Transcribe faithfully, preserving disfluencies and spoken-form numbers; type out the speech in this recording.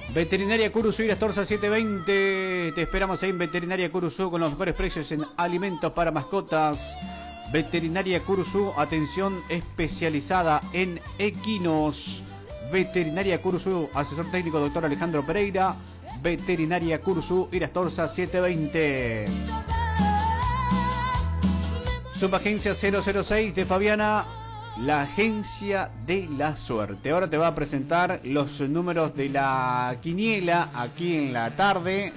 Veterinaria Curuzú y Astorza setecientos veinte. Te esperamos ahí en Veterinaria Curuzú con los mejores precios en alimentos para mascotas. Veterinaria Curuzú, atención especializada en equinos. Veterinaria Curuzú, asesor técnico doctor Alejandro Pereira. Veterinaria Curuzú y Astorza setecientos veinte. Subagencia cero cero seis de Fabiana, la agencia de la suerte. Ahora te va a presentar los números de la quiniela aquí en la tarde.